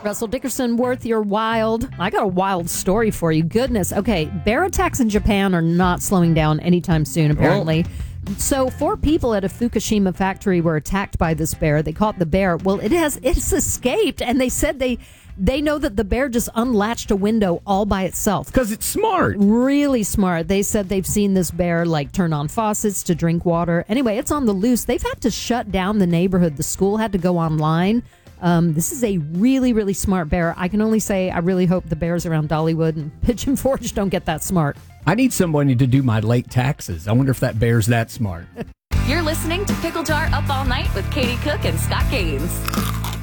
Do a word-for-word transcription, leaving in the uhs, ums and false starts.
Russell Dickerson, worth your wild. I got a wild story for you. Goodness. Okay, bear attacks in Japan are not slowing down anytime soon, apparently. Oh. So four people at a Fukushima factory were attacked by this bear. They caught the bear. Well, it has it's escaped, and they said they they know that the bear just unlatched a window all by itself. Because it's smart. Really smart. They said they've seen this bear like turn on faucets to drink water. Anyway, it's on the loose. They've had to shut down the neighborhood. The school had to go online. Um, this is a really, really smart bear. I can only say I really hope the bears around Dollywood and Pigeon Forge don't get that smart. I need somebody to do my late taxes. I wonder if that bear's that smart. You're listening to Pickle Jar Up All Night with Katie Cook and Scott Gaines.